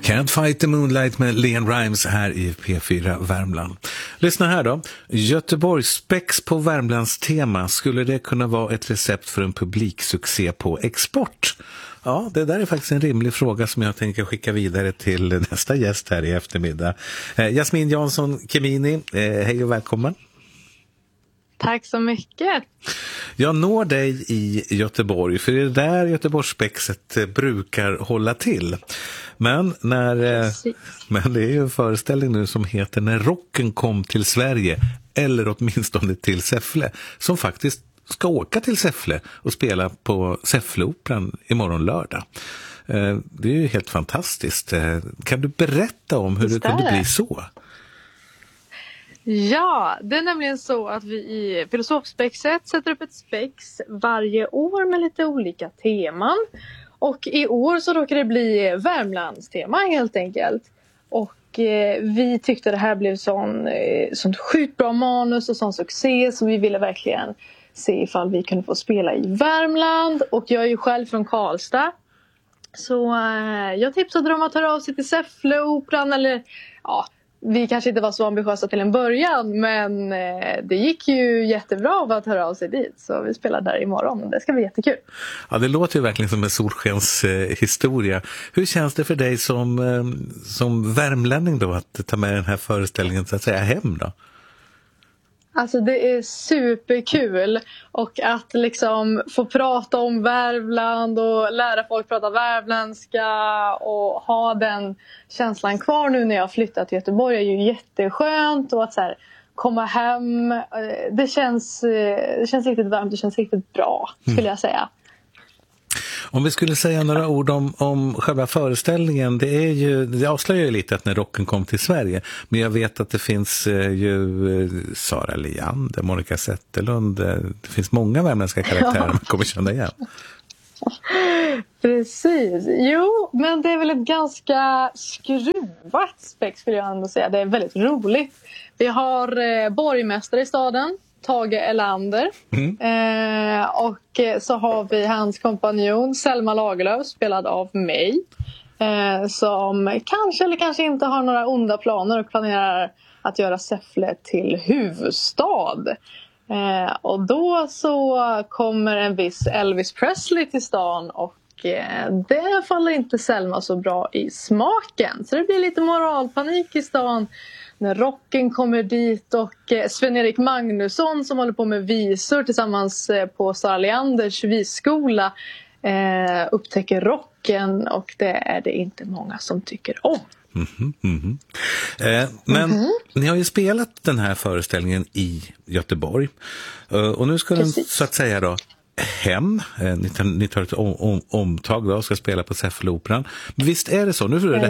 Can't Fight the Moonlight med Leon Rimes här i P4 Värmland. Lyssna här då. Göteborgs spex på Värmlands tema. Skulle det kunna vara ett recept för en publiksuccé på export? Ja, det där är faktiskt en rimlig fråga som jag tänker skicka vidare till nästa gäst här i eftermiddag. Jasmin Jansson Kemini, hej och välkommen. Tack så mycket. Jag når dig i Göteborg, för det är där Göteborgsspexet brukar hålla till. Men det är ju en föreställning nu som heter När rocken kom till Sverige, eller åtminstone till Säffle, som faktiskt ska åka till Säffle och spela på Säffleoperan imorgon lördag. Det är ju helt fantastiskt. Kan du berätta om hur det kunde bli så? Ja, det är nämligen så att vi i Filosofspexet sätter upp ett spex varje år med lite olika teman. Och i år så råkar det bli Värmlands tema helt enkelt. Och vi tyckte det här blev sånt sjukt bra manus och sån succé, så vi ville verkligen se ifall vi kunde få spela i Värmland. Och jag är ju själv från Karlstad. Så jag tipsade dem att höra av sig till Säffleoperan, eller ja, vi kanske inte var så ambitiösa till en början, men det gick ju jättebra av att höra av sig dit. Så vi spelar där imorgon och det ska bli jättekul. Ja, det låter ju verkligen som en solskens historia. Hur känns det för dig som värmlänning då att ta med den här föreställningen så att säga hem då? Alltså det är superkul, och att liksom få prata om Värmland och lära folk prata värmländska och ha den känslan kvar nu när jag flyttat till Göteborg är ju jätteskönt. Och att så här, komma hem, det känns riktigt varmt, det känns riktigt bra skulle jag säga. Om vi skulle säga några ord om själva föreställningen, det avslöjar ju lite att När rocken kom till Sverige, men jag vet att det finns ju Sara Leander, Monica Zetterlund, det finns många värmländska karaktärer man kommer känna igen. Precis, jo, men det är väl ett ganska skruvat spex skulle jag ändå säga, det är väldigt roligt. Vi har borgmästare i staden, Tage Erlander. Och så har vi hans kompanjon Selma Lagerlöf, spelad av mig, som kanske eller kanske inte har några onda planer och planerar att göra Säffle till huvudstad. Och då så kommer en viss Elvis Presley till stan, och det faller inte Selma så bra i smaken. Så det blir lite moralpanik i stan när rocken kommer dit, och Sven-Erik Magnusson som håller på med visor tillsammans på Sara Leanders visskola upptäcker rocken, och det är det inte många som tycker om. Men ni har ju spelat den här föreställningen i Göteborg, och nu ska den så att säga då hem. Ni tar ett omtag då och ska spela på Säffleoperan. Men visst är det så, nu får du